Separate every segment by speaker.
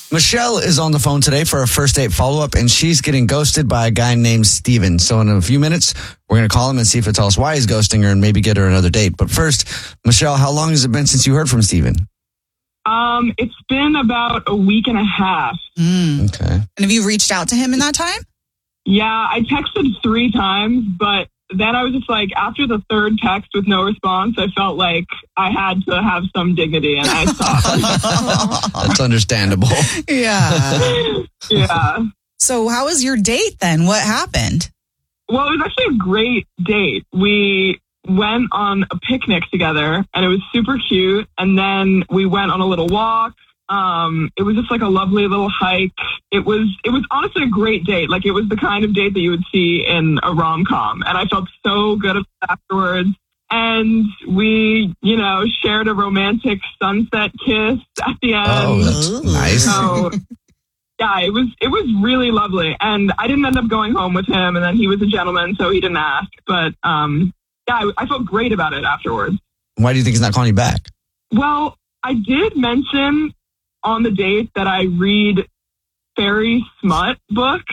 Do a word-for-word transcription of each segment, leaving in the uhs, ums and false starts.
Speaker 1: Michelle is on the phone today for a first date follow-up, and she's getting ghosted by a guy named Steven. So in a few minutes, we're going to call him and see if he'll tell us why he's ghosting her and maybe get her another date. But first, Michelle, how long has it been since you heard from Steven?
Speaker 2: Um, it's been about a week and a half.
Speaker 3: Mm.
Speaker 1: Okay.
Speaker 3: And have you reached out to him in that time?
Speaker 2: Yeah, I texted three times, but then I was just like, after the third text with no response, I felt like I had to have some dignity, and I stopped.
Speaker 1: That's understandable.
Speaker 3: Yeah.
Speaker 2: Yeah.
Speaker 3: So how was your date then? What happened?
Speaker 2: Well, it was actually a great date. We went on a picnic together, and it was super cute. And then we went on a little walk. Um, it was just like a lovely little hike. It was, it was honestly a great date. Like, it was the kind of date that you would see in a rom-com. And I felt so good afterwards. And we, you know, shared a romantic sunset kiss at the end.
Speaker 1: Oh, that's nice.
Speaker 2: So, yeah, it was, it was really lovely. And I didn't end up going home with him. And then he was a gentleman, so he didn't ask. But, um, yeah, I, I felt great about it afterwards.
Speaker 1: Why do you think he's not calling you back?
Speaker 2: Well, I did mention on the date that I read fairy smut books.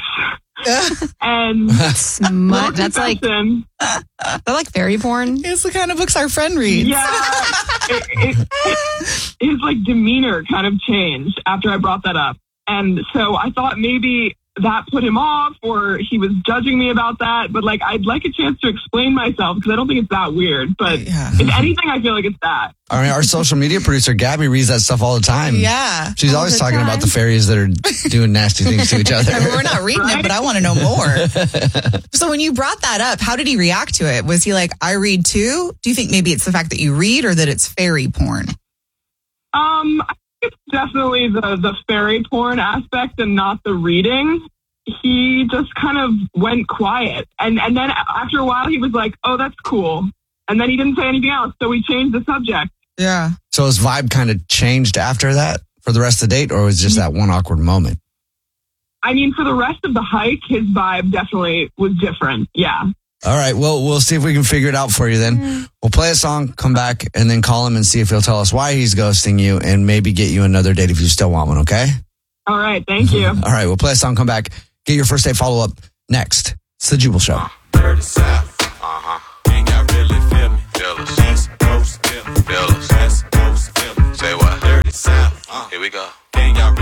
Speaker 2: And
Speaker 4: smut, that's like, they're like fairy porn.
Speaker 3: It's the kind of books our friend reads.
Speaker 2: Yeah. it, it, his like demeanor kind of changed after I brought that up. And so I thought maybe that put him off, or he was judging me about that. But like, I'd like a chance to explain myself, because I don't think it's that weird. But
Speaker 3: yeah.
Speaker 2: If anything, I feel like it's that.
Speaker 1: I mean, our social media producer, Gabby, reads that stuff all the time.
Speaker 3: Yeah.
Speaker 1: She's
Speaker 4: all
Speaker 1: always
Speaker 4: the
Speaker 1: talking
Speaker 4: time.
Speaker 1: about the fairies that are doing nasty things to each other.
Speaker 3: I mean, we're not reading
Speaker 2: Right?
Speaker 3: it, but I want to know more. So when you brought that up, how did he react to it? Was he like, I read too? Do you think maybe it's the fact that you read, or that it's fairy porn?
Speaker 2: Um, I think it's definitely the, the fairy porn aspect and not the reading. He just kind of went quiet. And, and then after a while, he was like, oh, that's cool. And then he didn't say anything else. So we changed the subject.
Speaker 3: Yeah.
Speaker 1: So his vibe kind of changed after that for the rest of the date, or was it just that one awkward moment?
Speaker 2: I mean, for the rest of the hike, his vibe definitely was different. Yeah.
Speaker 1: All right. Well, we'll see if we can figure it out for you then. We'll play a song, come back, and then call him and see if he'll tell us why he's ghosting you and maybe get you another date if you still want one, okay?
Speaker 2: All right. Thank you.
Speaker 1: All right. We'll play a song, come back, get your first date follow-up next. It's The Jubal Show.
Speaker 5: Dirty South.